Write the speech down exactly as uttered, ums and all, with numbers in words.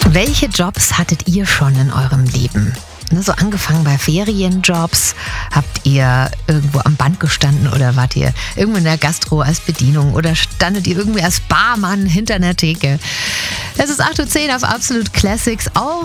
Welche Jobs hattet ihr schon in eurem Leben? Ne, so angefangen bei Ferienjobs. Habt ihr irgendwo am Band gestanden oder wart ihr irgendwo in der Gastro als Bedienung oder standet ihr irgendwie als Barmann hinter einer Theke? Es ist acht Uhr zehn auf Absolut Classics. Auch